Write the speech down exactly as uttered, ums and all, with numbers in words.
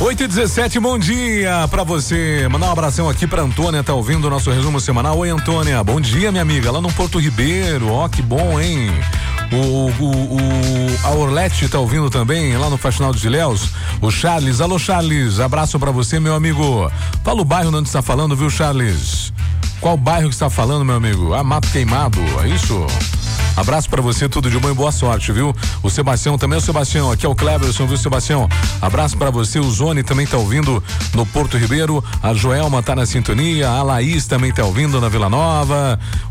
oito e dezessete, bom dia pra você. Mandar um abração aqui pra Antônia, tá ouvindo o nosso resumo semanal. Oi, Antônia, bom dia, minha amiga, lá no Porto Ribeiro, ó, que bom, hein? O, o, o, a Orlete tá ouvindo também, lá no Faxinal dos Ilhéus. O Charles, alô Charles, abraço pra você, meu amigo. Fala o bairro onde está falando, viu, Charles? Qual bairro que está falando, meu amigo? Ah, Mato Queimado, é isso? Abraço pra você, tudo de bom e boa sorte, viu? O Sebastião também, o Sebastião, aqui é o Cleverson, viu, Sebastião? Abraço pra você, o Zone também tá ouvindo no Porto Ribeiro, a Joelma tá na sintonia, a Laís também tá ouvindo na Vila Nova.